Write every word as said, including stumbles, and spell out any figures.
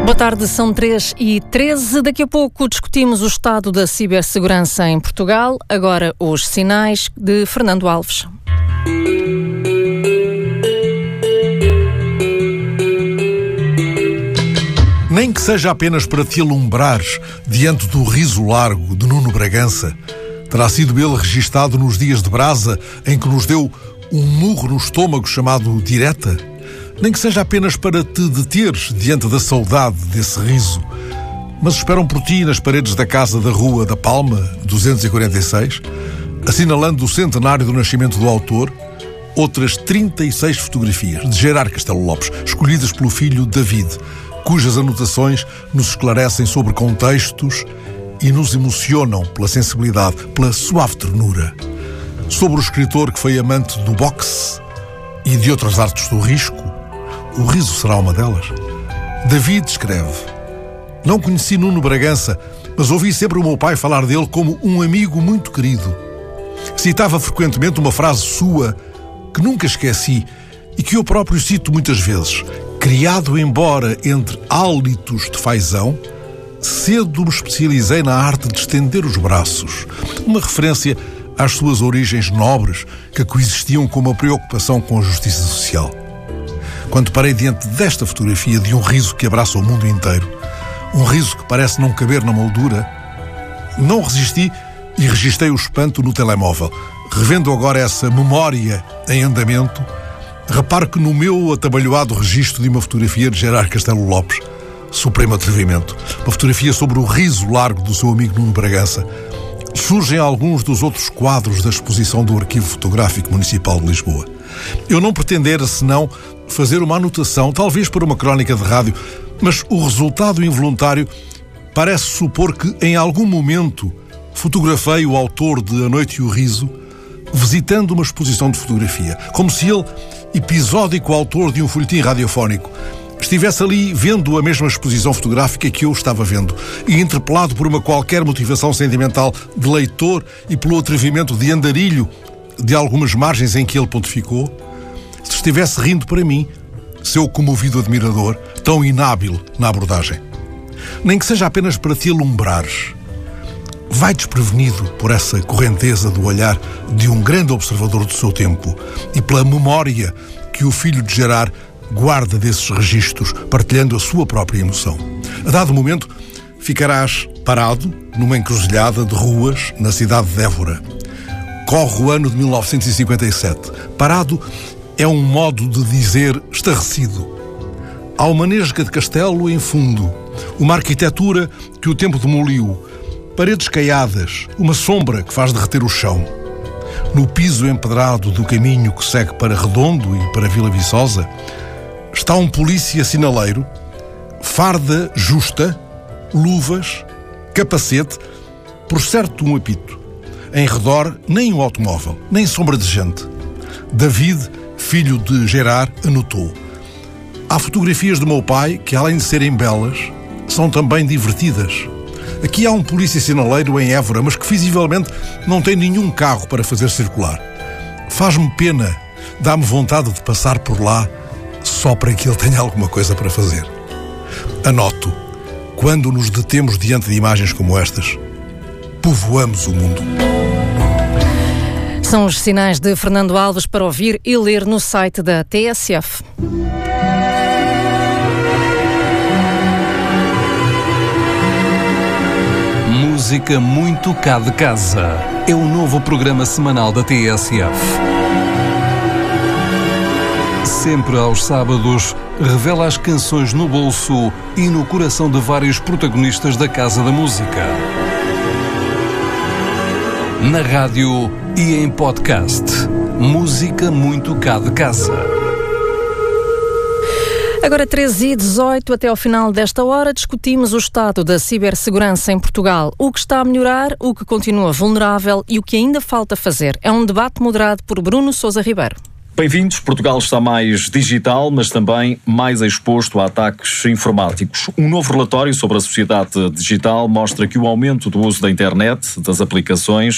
Boa tarde, são três e treze. Daqui a pouco discutimos o estado da cibersegurança em Portugal. Agora os sinais de Fernando Alves. Nem que seja apenas para te alumbrares diante do riso largo de Nuno Bragança, terá sido ele registado nos dias de brasa em que nos deu um murro no estômago chamado direta? Nem que seja apenas para te deteres diante da saudade desse riso. Mas esperam por ti nas paredes da casa da Rua da Palma, duzentos e quarenta e seis, assinalando o centenário do nascimento do autor, outras trinta e seis fotografias de Gerard Castelo Lopes, escolhidas pelo filho David, cujas anotações nos esclarecem sobre contextos e nos emocionam pela sensibilidade, pela suave ternura. Sobre o escritor que foi amante do boxe e de outras artes do risco, o riso será uma delas. David escreve: não conheci Nuno Bragança, mas ouvi sempre o meu pai falar dele como um amigo muito querido. Citava frequentemente uma frase sua que nunca esqueci e que eu próprio cito muitas vezes: criado embora entre hálitos de fazão, cedo me especializei na arte de estender os braços. Uma referência às suas origens nobres que coexistiam com uma preocupação com a justiça social. Quando parei diante desta fotografia de um riso que abraça o mundo inteiro, um riso que parece não caber na moldura, não resisti e registrei o espanto no telemóvel. Revendo agora essa memória em andamento, reparo que no meu atabalhoado registro de uma fotografia de Gerard Castelo Lopes, supremo atrevimento, uma fotografia sobre o riso largo do seu amigo Nuno Bragança, surgem alguns dos outros quadros da exposição do Arquivo Fotográfico Municipal de Lisboa. Eu não pretendera, senão, fazer uma anotação, talvez para uma crónica de rádio, mas o resultado involuntário parece supor que, em algum momento, fotografei o autor de A Noite e o Riso, visitando uma exposição de fotografia, como se ele, episódico autor de um folhetim radiofónico, estivesse ali vendo a mesma exposição fotográfica que eu estava vendo e interpelado por uma qualquer motivação sentimental de leitor e pelo atrevimento de andarilho de algumas margens em que ele pontificou, se estivesse rindo para mim, seu comovido admirador, tão inábil na abordagem. Nem que seja apenas para te alumbrares. Vai desprevenido por essa correnteza do olhar de um grande observador do seu tempo e pela memória que o filho de Gerard guarda desses registros, partilhando a sua própria emoção. A dado momento, ficarás parado numa encruzilhada de ruas na cidade de Évora. Corre o ano de mil novecentos e cinquenta e sete. Parado é um modo de dizer estarrecido. Há uma nesga de castelo em fundo, uma arquitetura que o tempo demoliu, paredes caiadas, uma sombra que faz derreter o chão. No piso empedrado do caminho que segue para Redondo e para Vila Viçosa, está um polícia sinaleiro, farda justa, luvas, capacete, por certo um apito. Em redor, nem um automóvel, nem sombra de gente. David, filho de Gerard, anotou: há fotografias do meu pai que, além de serem belas, são também divertidas. Aqui há um polícia sinaleiro em Évora, mas que visivelmente não tem nenhum carro para fazer circular. Faz-me pena, dá-me vontade de passar por lá só para que ele tenha alguma coisa para fazer. Anoto: quando nos detemos diante de imagens como estas, povoamos o mundo. São os sinais de Fernando Alves para ouvir e ler no site da T S F. Música muito cá de casa. É o novo programa semanal da T S F. Sempre aos sábados, revela as canções no bolso e no coração de vários protagonistas da Casa da Música. Na rádio e em podcast. Música muito cá de casa. Agora treze e dezoito, até ao final desta hora, discutimos o estado da cibersegurança em Portugal. O que está a melhorar, o que continua vulnerável e o que ainda falta fazer. É um debate moderado por Bruno Sousa Ribeiro. Bem-vindos. Portugal está mais digital, mas também mais exposto a ataques informáticos. Um novo relatório sobre a sociedade digital mostra que o aumento do uso da internet, das aplicações